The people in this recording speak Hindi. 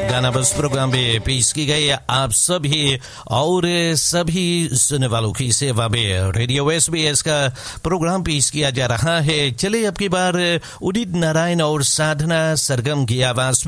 गाना बस प्रोग्राम में पेश की गई आप सभी और सभी सुनने वालों की सेवा में रेडियो SBS का प्रोग्राम पेश किया जा रहा है। चलिए अब की बार उदित नारायण और साधना सरगम की आवाज